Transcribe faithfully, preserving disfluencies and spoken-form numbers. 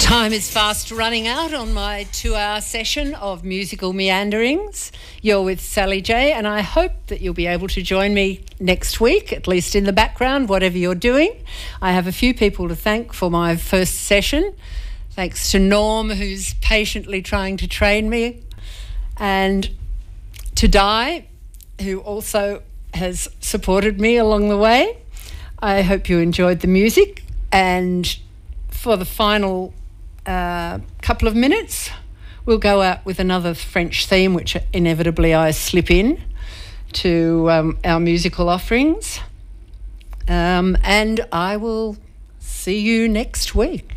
Time is fast running out on my two-hour session of musical meanderings. You're with Sally J, and I hope that you'll be able to join me next week, at least in the background, whatever you're doing. I have a few people to thank for my first session. Thanks to Norm, who's patiently trying to train me, and to Di, who also has supported me along the way. I hope you enjoyed the music, and for the final uh, couple of minutes, we'll go out with another French theme, which inevitably I slip in to um, our musical offerings. Um, and I will see you next week.